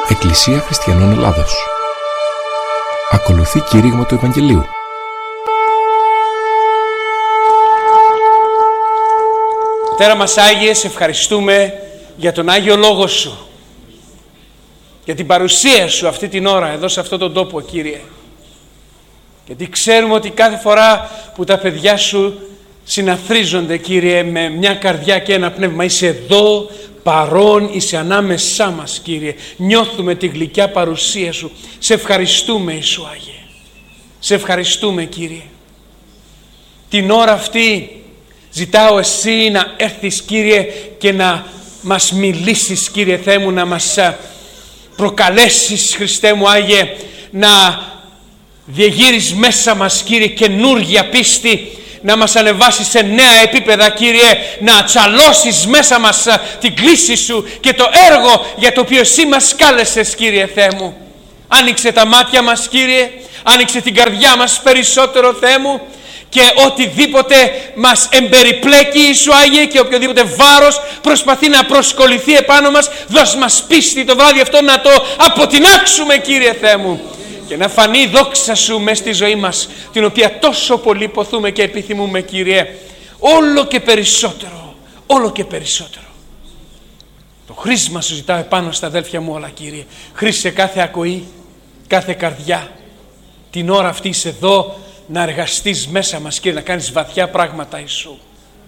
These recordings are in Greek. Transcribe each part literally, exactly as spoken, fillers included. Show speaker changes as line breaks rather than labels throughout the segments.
Εκκλησία Χριστιανών Ελλάδος. Ακολουθεί κήρυγμα του Ευαγγελίου.
Πατέρα μας Άγιε, σε ευχαριστούμε για τον Άγιο Λόγο Σου, για την παρουσία Σου αυτή την ώρα εδώ σε αυτόν τον τόπο, Κύριε. Γιατί ξέρουμε ότι κάθε φορά που τα παιδιά Σου συναθρίζονται, Κύριε, με μια καρδιά και ένα πνεύμα, είσαι εδώ παρόν, είσαι ανάμεσά μας, Κύριε. Νιώθουμε τη γλυκιά παρουσία Σου. Σε ευχαριστούμε, Ιησού Άγιε. Σε ευχαριστούμε, Κύριε. Την ώρα αυτή ζητάω Εσύ να έρθεις, Κύριε, και να μας μιλήσεις, Κύριε Θεέ μου, να μας προκαλέσεις, Χριστέ μου Άγιε, να διεγείρεις μέσα μας, Κύριε, καινούργια πίστη, να μας ανεβάσεις σε νέα επίπεδα, Κύριε, να ατσαλώσεις μέσα μας την κλίση Σου και το έργο για το οποίο Εσύ μας κάλεσες, Κύριε Θεέ μου. Άνοιξε τα μάτια μας, Κύριε, άνοιξε την καρδιά μας περισσότερο, Θεέ μου, και οτιδήποτε μας εμπεριπλέκει, Ιησού Άγιε, και οποιοδήποτε βάρος προσπαθεί να προσκοληθεί επάνω μας, δώσ' μας πίστη το βράδυ αυτό να το αποτινάξουμε, Κύριε Θεέ μου, και να φανεί η δόξα Σου μες στη ζωή μας, την οποία τόσο πολύ ποθούμε και επιθυμούμε, Κύριε, όλο και περισσότερο, όλο και περισσότερο. Το χρήσμα Σου ζητάω επάνω στα αδέλφια μου όλα, Κύριε. Χρήσε κάθε ακοή, κάθε καρδιά. Την ώρα αυτή είσαι εδώ να εργαστείς μέσα μας, Κύριε, να κάνεις βαθιά πράγματα, Ιησού.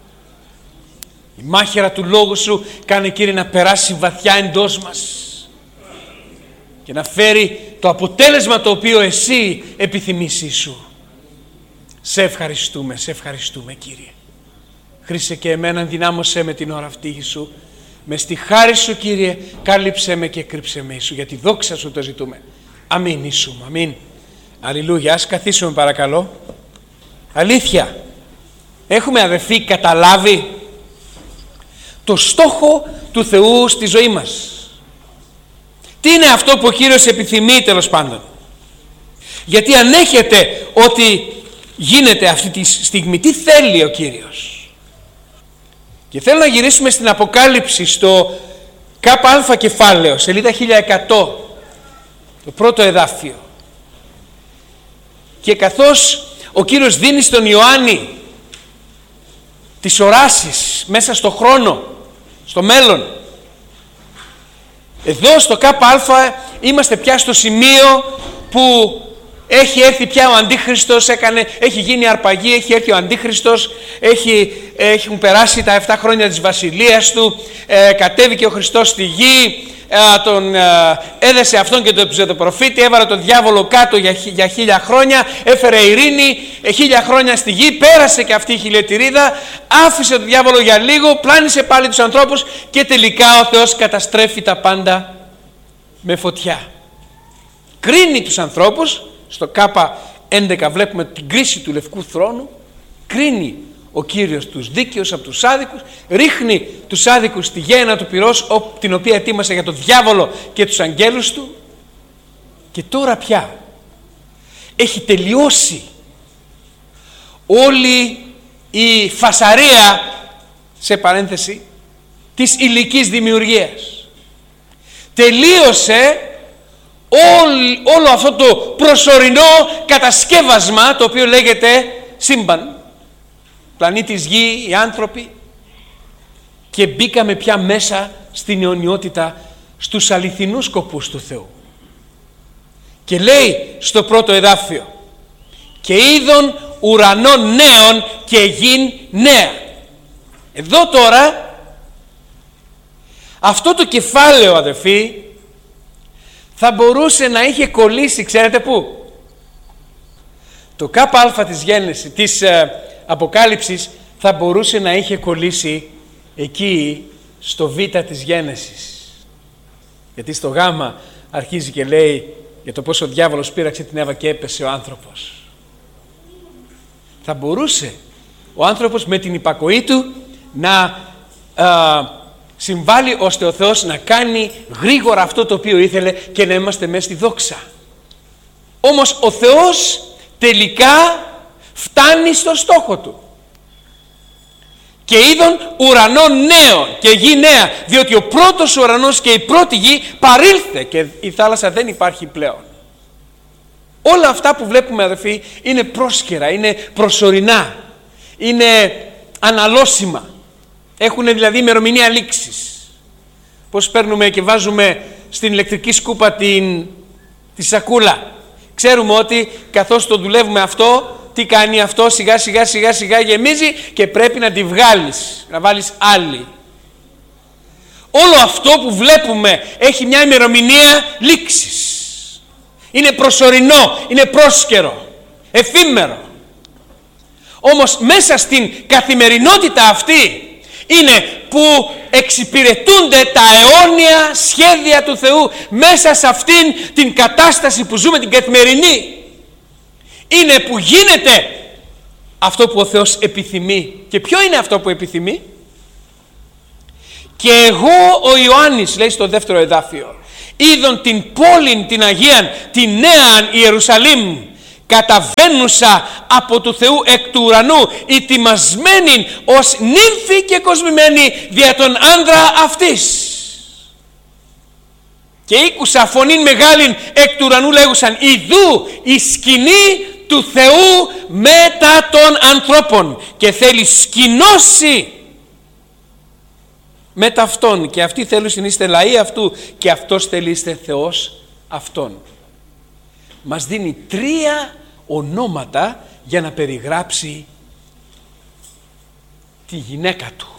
Η μάχαιρα του Λόγου Σου κάνει, Κύριε, να περάσει βαθιά εντός μας και να φέρει το αποτέλεσμα το οποίο Εσύ επιθυμείς, Ιησού. Σε ευχαριστούμε, σε ευχαριστούμε, Κύριε. Χρήσε και εμένα, ενδυνάμωσέ με την ώρα αυτή, Ιησού. Μες στη χάρη Σου, Κύριε, κάλυψέ με και κρύψέ με, Ιησού. Για τη δόξα Σου το ζητούμε. Αμήν, Ιησού, αμήν. Αλληλούια. Ας καθίσουμε παρακαλώ. Αλήθεια, έχουμε αδελφοί καταλάβει το στόχο του Θεού στη ζωή μας? Τι είναι αυτό που ο Κύριος επιθυμεί, τέλος πάντων? Γιατί ανέχεται ότι γίνεται αυτή τη στιγμή, τι θέλει ο Κύριος? Και θέλω να γυρίσουμε στην Αποκάλυψη, στο ΚΑ κεφάλαιο, σελίδα χίλια εκατό, το πρώτο εδάφιο. Και καθώς ο Κύριος δίνει στον Ιωάννη τις οράσεις μέσα στο χρόνο, στο μέλλον, εδώ στο ΚΑ είμαστε πια στο σημείο που έχει έρθει πια ο Αντίχριστος, έκανε, έχει γίνει αρπαγή, έχει έρθει ο Αντίχριστος, έχει, έχουν περάσει τα επτά χρόνια της βασιλείας του, ε, κατέβηκε ο Χριστός στη γη, ε, τον ε, έδεσε αυτόν και τον ψευδοπροφήτη, έβαλε τον διάβολο κάτω για, για χίλια χρόνια, έφερε ειρήνη, ε, χίλια χρόνια στη γη, πέρασε και αυτή η χιλιετηρίδα, άφησε τον διάβολο για λίγο, πλάνησε πάλι τους ανθρώπους και τελικά ο Θεός καταστρέφει τα πάντα με φωτιά. Κρίνει τους ανθρώπους. Στο ΚΑ έντεκα βλέπουμε την κρίση του Λευκού Θρόνου. Κρίνει ο Κύριος τους δίκαιους από τους άδικους, ρίχνει τους άδικους στη γέεννα του πυρός, την οποία ετοίμασε για τον διάβολο και τους αγγέλους του. Και τώρα πια έχει τελειώσει όλη η φασαρία, σε παρένθεση, της υλικής δημιουργίας. Τελείωσε Όλο, όλο αυτό το προσωρινό κατασκεύασμα το οποίο λέγεται σύμπαν, πλανήτης Γη, οι άνθρωποι, και μπήκαμε πια μέσα στην αιωνιότητα, στους αληθινούς σκοπούς του Θεού. Και λέει στο πρώτο εδάφιο, και είδον ουρανών νέων και γην νέα. Εδώ τώρα αυτό το κεφάλαιο, αδελφοί, θα μπορούσε να είχε κολλήσει, ξέρετε πού? Το ΚΑ της γέννησης, της ε, Αποκάλυψης, θα μπορούσε να είχε κολλήσει εκεί στο Β της γέννησης. Γιατί στο Γ αρχίζει και λέει για το πώς ο διάβολος πείραξε την Εύα και έπεσε ο άνθρωπος. Θα μπορούσε ο άνθρωπος με την υπακοή του να ε, συμβάλλει ώστε ο Θεός να κάνει γρήγορα αυτό το οποίο ήθελε και να είμαστε μέσα στη δόξα. Όμως ο Θεός τελικά φτάνει στο στόχο του Και είδον ουρανό νέο και γη νέα, διότι ο πρώτος ουρανός και η πρώτη γη παρήλθε και η θάλασσα δεν υπάρχει πλέον. Όλα αυτά που βλέπουμε, αδελφοί, είναι πρόσκαιρα, είναι προσωρινά, είναι αναλώσιμα. Έχουν δηλαδή ημερομηνία λήξης. Πώς παίρνουμε και βάζουμε στην ηλεκτρική σκούπα την, τη σακούλα. Ξέρουμε ότι καθώς το δουλεύουμε αυτό, τι κάνει αυτό, σιγά σιγά σιγά σιγά γεμίζει και πρέπει να τη βγάλεις, να βάλεις άλλη. Όλο αυτό που βλέπουμε έχει μια ημερομηνία λήξης. Είναι προσωρινό, είναι πρόσκαιρο, εφήμερο. Όμως μέσα στην καθημερινότητα αυτή είναι που εξυπηρετούνται τα αιώνια σχέδια του Θεού. Μέσα σε αυτήν την κατάσταση που ζούμε, την καθημερινή, είναι που γίνεται αυτό που ο Θεός επιθυμεί. Και ποιο είναι αυτό που επιθυμεί? Και εγώ ο Ιωάννης, λέει στο δεύτερο εδάφιο, είδον την πόλην την Αγίαν, την νέαν Ιερουσαλήμ, καταβαίνουσα από του Θεού εκ του ουρανού, ετοιμασμένη ως νύμφη και κοσμημένη δια τον άνδρα αυτής. Και ήκουσα φωνήν μεγάλην εκ του ουρανού λέγουσαν, ιδού η σκηνή του Θεού μετά των ανθρώπων, και θέλει σκηνώσει μετά αυτόν, και αυτοί θέλουν να είστε λαοί αυτού και αυτός θέλει είστε Θεός αυτόν. Μας δίνει τρία ονόματα για να περιγράψει τη γυναίκα του.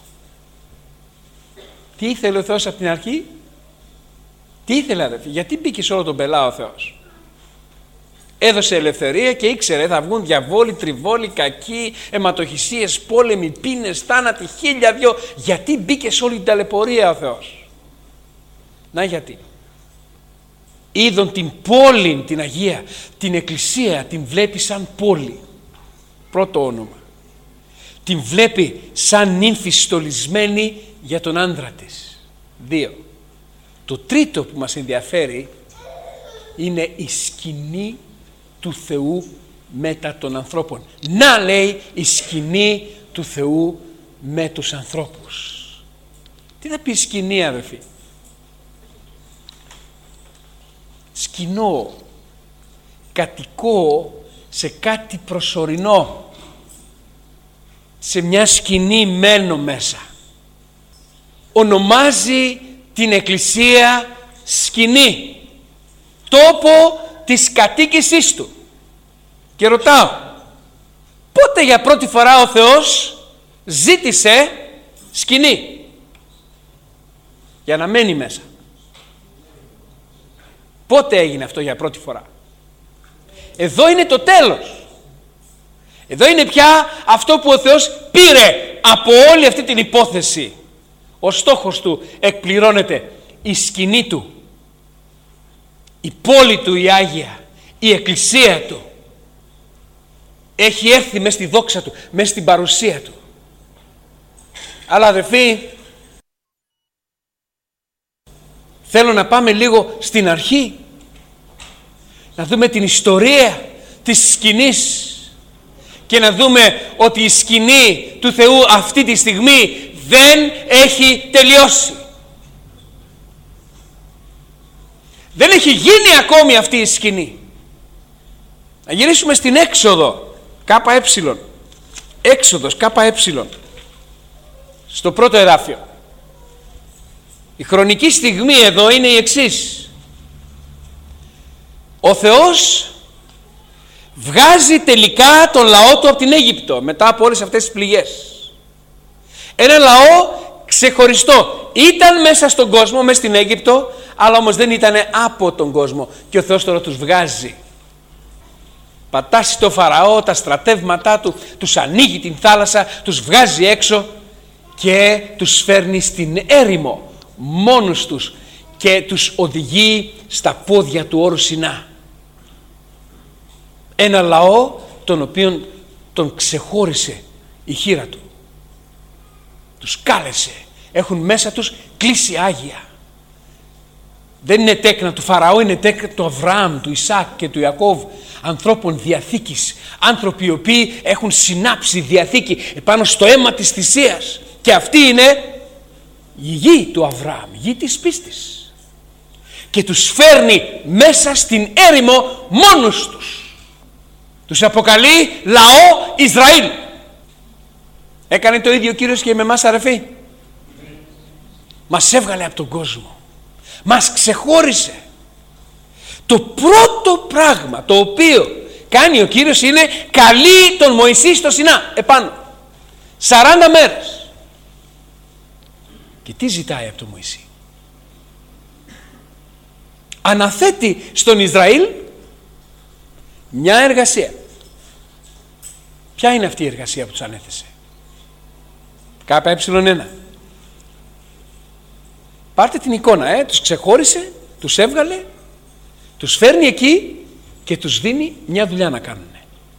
Τι ήθελε ο Θεός από την αρχή? Τι ήθελε, αδελφοί? Γιατί μπήκε σε όλο τον πελά ο Θεός? Έδωσε ελευθερία και ήξερε θα βγουν διαβόλοι, τριβόλοι, κακοί, αιματοχυσίες, πόλεμοι, πίνες, θάνατοι, χίλια δυο. Γιατί μπήκε σε όλη την ταλαιπωρία ο Θεός? Να γιατί. Είδον την πόλη, την Αγία, την Εκκλησία, την βλέπει σαν πόλη. Πρώτο όνομα. Την βλέπει σαν νύμφη στολισμένη για τον άντρα της. Δύο. Το τρίτο που μας ενδιαφέρει είναι η σκηνή του Θεού μετά των ανθρώπων. Να, λέει, η σκηνή του Θεού με τους ανθρώπους. Τι θα πει σκηνή, αδελφοί? Σκηνώ, κατοικώ σε κάτι προσωρινό. Σε μια σκηνή μένω μέσα. Ονομάζει την Εκκλησία σκηνή, τόπο της κατοίκησής του. Και ρωτάω, πότε για πρώτη φορά ο Θεός ζήτησε σκηνή για να μένει μέσα? Πότε έγινε αυτό για πρώτη φορά? Εδώ είναι το τέλος. Εδώ είναι πια αυτό που ο Θεός πήρε από όλη αυτή την υπόθεση. Ο στόχος του εκπληρώνεται. Η σκηνή του, η πόλη του η Άγια, η εκκλησία του έχει έρθει μες στη δόξα του, μες στην παρουσία του. Αλλά αδελφοί, θέλω να πάμε λίγο στην αρχή, να δούμε την ιστορία της σκηνής και να δούμε ότι η σκηνή του Θεού αυτή τη στιγμή δεν έχει τελειώσει. Δεν έχει γίνει ακόμη αυτή η σκηνή. Να γυρίσουμε στην Έξοδο, ΚΕ. Έξοδος, ΚΕ. Στο πρώτο εδάφιο. Η χρονική στιγμή εδώ είναι η εξής. Ο Θεός βγάζει τελικά τον λαό του από την Αίγυπτο μετά από όλες αυτές τις πληγές. Ένα λαό ξεχωριστό. Ήταν μέσα στον κόσμο, μέσα στην Αίγυπτο, αλλά όμως δεν ήταν από τον κόσμο. Και ο Θεός τώρα τους βγάζει. Πατάσει το Φαραώ, τα στρατεύματά του, τους ανοίγει την θάλασσα, τους βγάζει έξω και τους φέρνει στην έρημο μόνους τους και τους οδηγεί στα πόδια του όρου Σινά. Ένα λαό τον οποίον τον ξεχώρισε η χείρα του. Τους κάλεσε. Έχουν μέσα τους κλίση Άγια. Δεν είναι τέκνα του Φαραώ, είναι τέκνα του Αβραάμ, του Ισάκ και του Ιακώβ, ανθρώπων διαθήκης, άνθρωποι οι οποίοι έχουν συνάψει διαθήκη επάνω στο αίμα της θυσίας, και αυτή είναι η γη του Αβραάμ, η γη της πίστης, και τους φέρνει μέσα στην έρημο μόνους τους. Τους αποκαλεί λαό Ισραήλ. Έκανε το ίδιο ο Κύριος και με εμάς, αδερφοί. Μας έβγαλε από τον κόσμο, μας ξεχώρισε. Το πρώτο πράγμα το οποίο κάνει ο Κύριος είναι καλεί τον Μωυσή στο Σινά επάνω σαράντα μέρες. Και τι ζητάει από τον Μωυσή? Αναθέτει στον Ισραήλ μια εργασία. Ποια είναι αυτή η εργασία που τους ανέθεσε? Κάπα έψιλον ένα. Πάρτε την εικόνα, ε, τους ξεχώρισε, τους έβγαλε, τους φέρνει εκεί και τους δίνει μια δουλειά να κάνουν.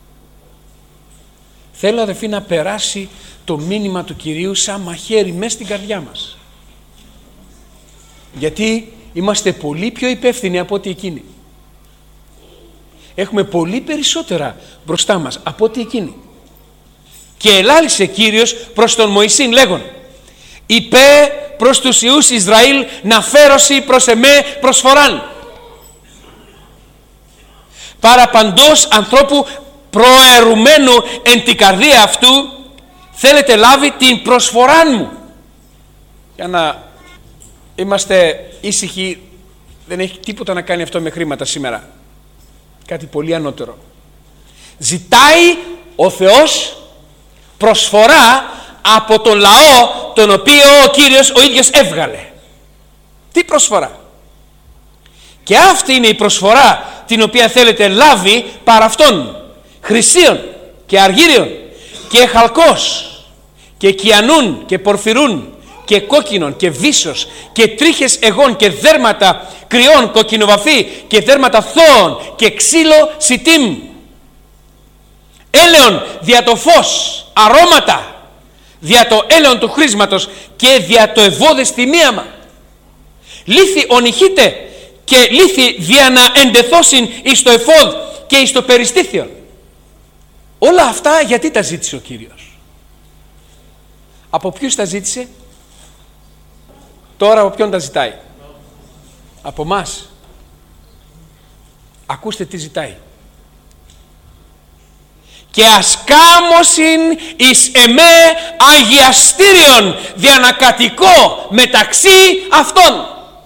Θέλω, αδερφοί, να περάσει το μήνυμα του Κυρίου σαν μαχαίρι μέσα στην καρδιά μας. Γιατί είμαστε πολύ πιο υπεύθυνοι από ό,τι εκείνοι. Έχουμε πολύ περισσότερα μπροστά μας από ό,τι εκείνοι. Και ελάλησε Κύριος προς τον Μωυσήν λέγον: «Είπε προς τους ιούς Ισραήλ να φέρωσι προς εμέ προσφοράν. Παρά παντός ανθρώπου προαιρουμένου εν την καρδία αυτού θέλετε λάβει την προσφοράν μου». Για να είμαστε ήσυχοι, δεν έχει τίποτα να κάνει αυτό με χρήματα σήμερα. Κάτι πολύ ανώτερο. Ζητάει ο Θεός προσφορά από τον λαό τον οποίο ο Κύριος ο ίδιος έβγαλε. Τι προσφορά? Και αυτή είναι η προσφορά την οποία θέλετε λάβει παρά αυτόν: χρυσίων και αργύριων και χαλκός και κιανούν και πορφυρούν και κόκκινων και βύσσος και τρίχες εγών και δέρματα κρυών κοκκινοβαφή και δέρματα θώων και ξύλο σιτίμ, έλεον δια το φως, αρώματα δια το έλεον του χρήσματος και δια το ευώδες θυμίαμα, λίθι ονυχείτε και λίθι δια να εντεθώσιν εις το εφόδ και εις το περιστήθιον. Όλα αυτά γιατί τα ζήτησε ο Κύριος? Από ποιους τα ζήτησε? Τώρα από ποιον τα ζητάει? Από μας. Ακούστε τι ζητάει: «Και ασκάμωσιν εις εμέ αγιαστήριον δια να κατοικώ μεταξύ αυτών».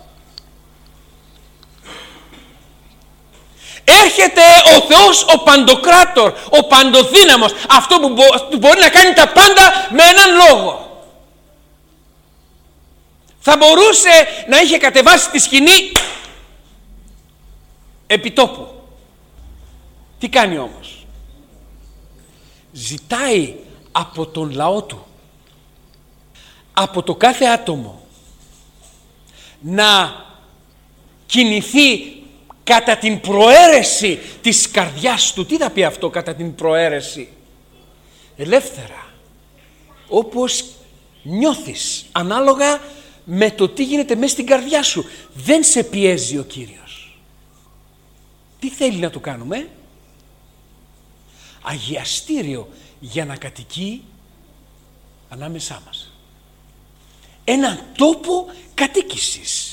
Έρχεται ο Θεός ο παντοκράτορ, ο παντοδύναμος, αυτό που μπορεί να κάνει τα πάντα με έναν λόγο. Θα μπορούσε να είχε κατεβάσει τη σκηνή επιτόπου. Τι κάνει όμως? Ζητάει από τον λαό του, από το κάθε άτομο, να κινηθεί κατά την προαίρεση της καρδιάς του. Τι θα πει αυτό, κατά την προαίρεση? Ελεύθερα, όπως νιώθεις, ανάλογα με το τι γίνεται μέσα στην καρδιά σου. Δεν σε πιέζει ο Κύριος. Τι θέλει να το κάνουμε? Αγιαστήριο για να κατοικεί ανάμεσά μας. Έναν τόπο κατοίκησης,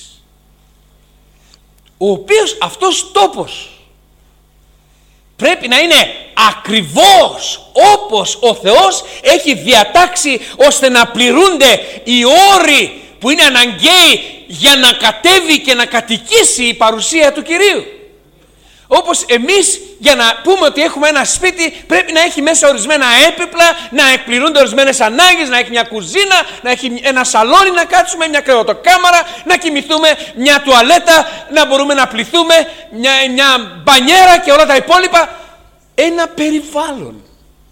ο οποίος αυτός τόπος πρέπει να είναι ακριβώς όπως ο Θεός έχει διατάξει, ώστε να πληρούνται οι όροι που είναι αναγκαίοι για να κατέβει και να κατοικήσει η παρουσία του Κυρίου. Όπως εμείς, για να πούμε ότι έχουμε ένα σπίτι, πρέπει να έχει μέσα ορισμένα έπιπλα, να εκπληρούνται ορισμένες ανάγκες, να έχει μια κουζίνα, να έχει ένα σαλόνι να κάτσουμε, μια κρεβατοκάμαρα, να κοιμηθούμε, μια τουαλέτα, να μπορούμε να πληθούμε, μια, μια μπανιέρα και όλα τα υπόλοιπα. Ένα περιβάλλον.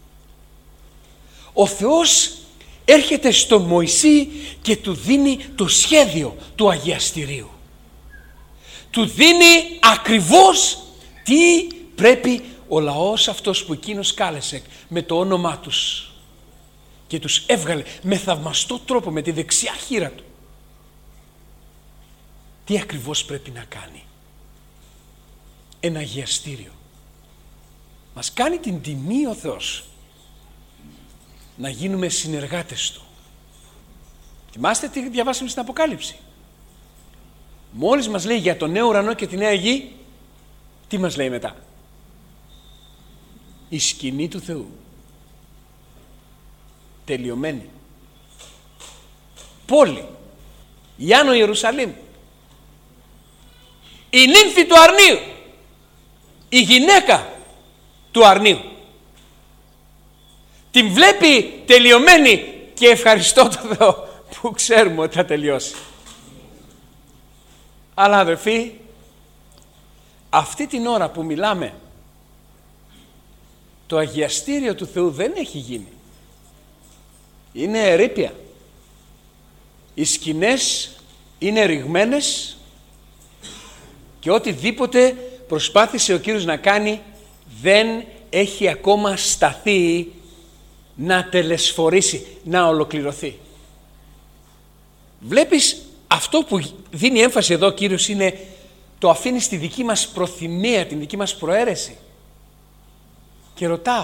Ο Θεός έρχεται στο Μωυσή και του δίνει το σχέδιο του αγιαστηρίου. Του δίνει ακριβώς τι πρέπει ο λαός αυτός που εκείνος κάλεσε με το όνομά τους και τους έβγαλε με θαυμαστό τρόπο, με τη δεξιά χείρα του. τι ακριβώς πρέπει να κάνει. Ένα αγιαστήριο. Μας κάνει την τιμή ο Θεός να γίνουμε συνεργάτες Του. Θυμάστε τι διαβάσαμε στην Αποκάλυψη. Μόλις μας λέει για τον νέο ουρανό και τη νέα γη, τι μας λέει μετά? Η σκηνή του Θεού. Τελειωμένη. Πόλη. Η Άνω Ιερουσαλήμ. Η νύμφη του αρνίου. Η γυναίκα του αρνίου. Την βλέπει τελειωμένη και ευχαριστώ τον Θεό που ξέρουμε ότι θα τελειώσει. Αλλά αδερφοί, αυτή την ώρα που μιλάμε, το αγιαστήριο του Θεού δεν έχει γίνει. Είναι ερείπια. Οι σκηνές είναι ρηγμένες και οτιδήποτε προσπάθησε ο Κύριος να κάνει δεν έχει ακόμα σταθεί να τελεσφορήσει, να ολοκληρωθεί. Βλέπεις, αυτό που δίνει έμφαση εδώ ο Κύριος είναι το αφήνει στη δική μας προθυμία, την δική μας προαίρεση. Και ρωτάω,